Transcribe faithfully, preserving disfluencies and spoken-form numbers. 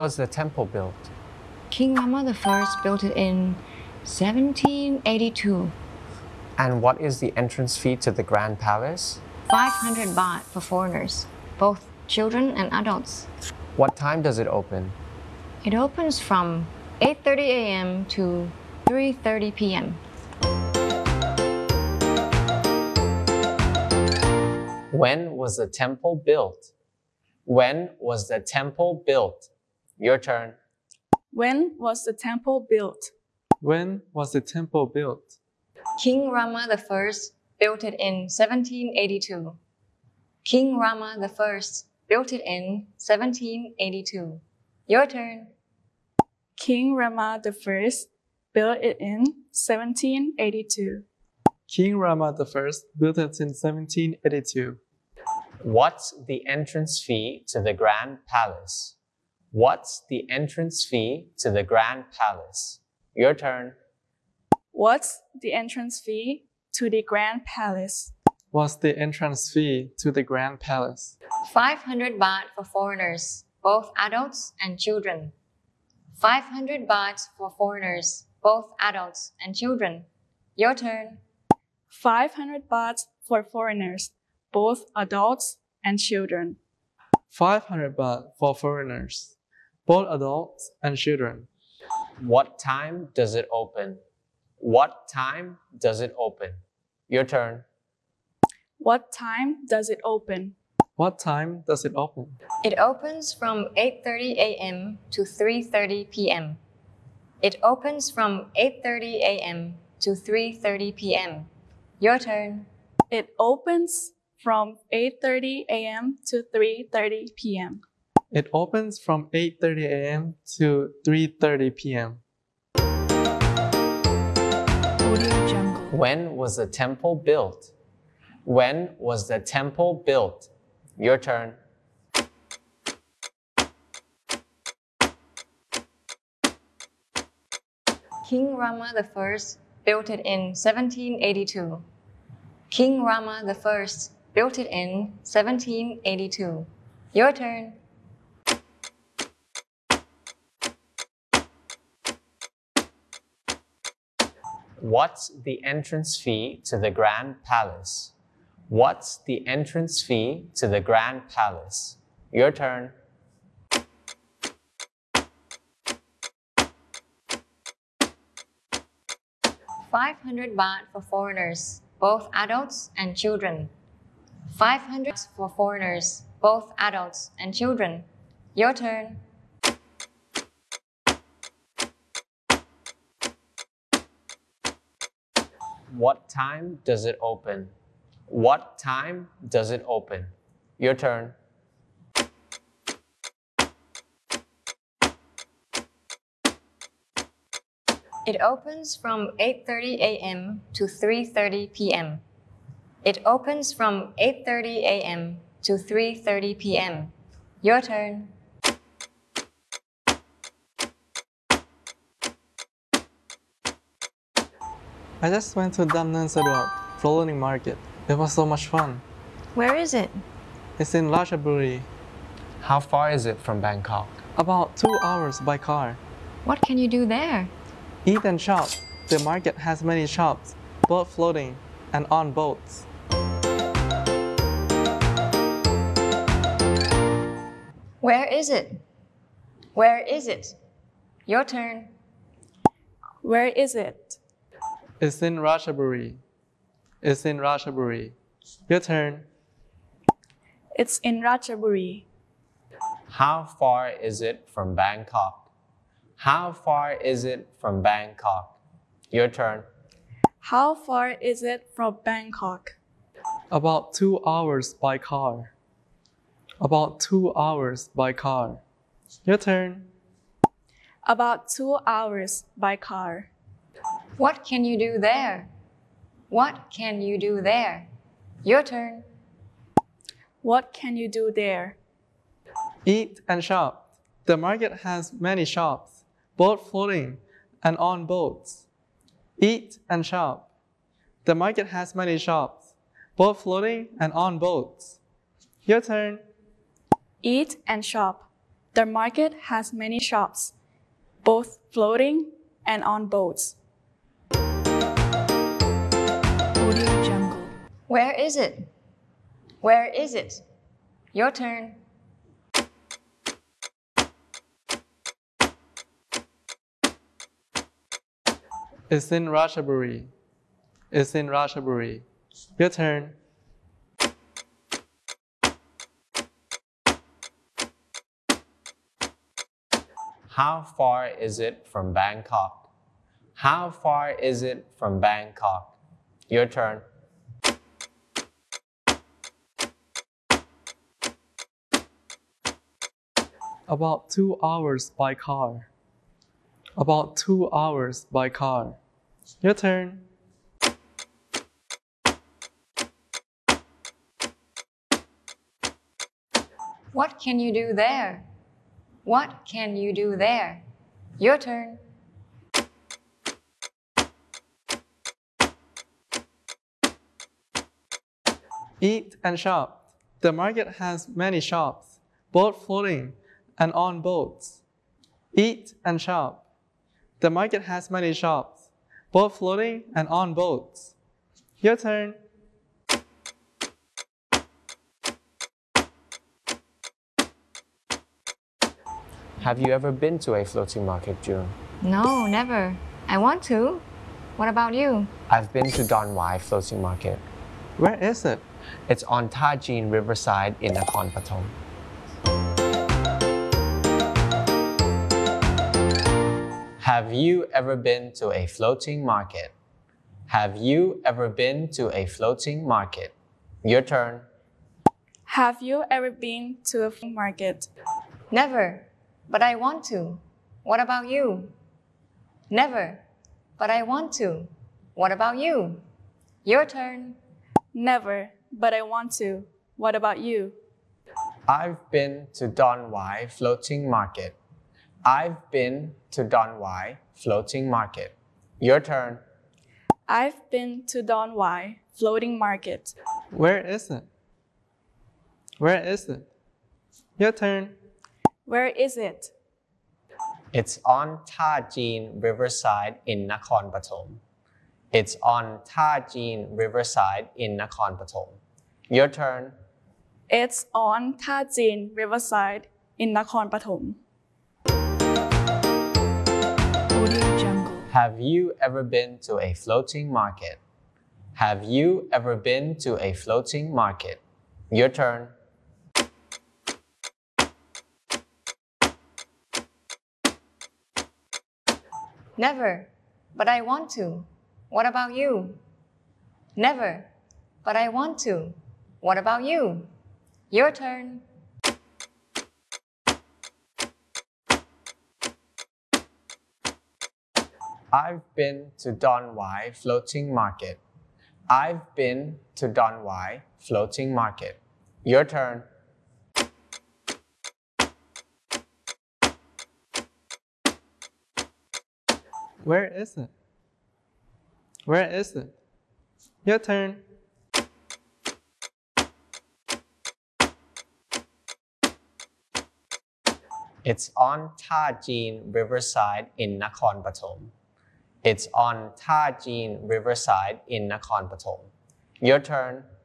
Was the temple built? King Rama the First built it in seventeen eighty-two. And what is the entrance fee to the Grand Palace? five hundred baht for foreigners, both children and adults. What time does it open? It opens from eight thirty a m to three thirty p m When was the temple built? When was the temple built? Your turn. When was the temple built? When was the temple built? King Rama the First built it in seventeen eighty-two. King Rama the First built it in seventeen eighty-two. Your turn. King Rama the First built it in seventeen eighty-two. King Rama the First built it in seventeen eighty-two. What's the entrance fee to the Grand Palace? What's the entrance fee to the Grand Palace? Your turn. What's the entrance fee to the Grand Palace? What's the entrance fee to the Grand Palace? five hundred baht for foreigners, both adults and children. five hundred baht for foreigners, both adults and children. Your turn. five hundred baht for foreigners, both adults and children. five hundred baht for foreigners, both adults and children. What time does it open? What time does it open? Your turn. What time does it open? What time does it open? It opens from eight thirty a m to three thirty p m It opens from eight thirty a m to three thirty p m Your turn. It opens from eight thirty a m to three thirty p m It opens from eight thirty a m to three thirty p m When was the temple built? When was the temple built? Your turn. King Rama the First built it in seventeen eighty-two. King Rama the First built it in seventeen eighty-two. Your turn. What's the entrance fee to the Grand Palace? What's the entrance fee to the Grand Palace? Your turn. five hundred baht for foreigners, both adults and children. five hundred for foreigners, both adults and children. Your turn. What time does it open? What time does it open? Your turn. It opens from eight thirty a m to three thirty p m It opens from eight thirty a m to three thirty p m Your turn. I just went to Damnan Saduat floating market. It was so much fun. Where is it? It's in Ratchaburi. How far is it from Bangkok? About two hours by car. What can you do there? Eat and shop. The market has many shops, both floating and on boats. Where is it? Where is it? Your turn. Where is it? It's in Ratchaburi. It's in Ratchaburi. Your turn. It's in Ratchaburi. How far is it from Bangkok? How far is it from Bangkok? Your turn. How far is it from Bangkok? About two hours by car. About two hours by car. Your turn. About two hours by car. What can you do there? What can you do there? Your turn. What can you do there? Eat and shop. The market has many shops, both floating and on boats. Eat and shop. The market has many shops, both floating and on boats. Your turn. Eat and shop. The market has many shops, both floating and on boats. Audio Jungle. Where is it? Where is it? Your turn. It's in Ratchaburi. It's in Ratchaburi. Your turn. How far is it from Bangkok? How far is it from Bangkok? Your turn. About two hours by car. About two hours by car. Your turn. What can you do there? What can you do there? Your turn. Eat and shop. The market has many shops, both floating and on boats. Eat and shop. The market has many shops, both floating and on boats. Your turn. Have you ever been to a floating market, June? No, never. I want to. What about you? I've been to Don Wai floating market. Where is it? It's on Tajin Riverside in Nakhon Pathom. Have you ever been to a floating market? Have you ever been to a floating market? Your turn. Have you ever been to a market? Never, but I want to. What about you? Never, but I want to. What about you? Your turn. Never, but I want to. What about you? I've been to Don Wai floating market. I've been to Don Wai floating market. Your turn. I've been to Don Wai floating market. Where is it? Where is it? Your turn. Where is it? It's on Tajin Riverside in Nakhon Pathom. It's on Tajin Riverside in Nakhon Pathom. Your turn. It's on Tajin Riverside in Nakhon Pathom. Audio Jungle. Have you ever been to a floating market? Have you ever been to a floating market? Your turn. Never, but I want to. What about you? Never, but I want to. What about you? Your turn. I've been to Don Wai floating market. I've been to Don Wai floating market. Your turn. Where is it? Where is it? Your turn. It's on Tajin Riverside in Nakhon Pathom. It's on Tajin Riverside in Nakhon Pathom. Your turn.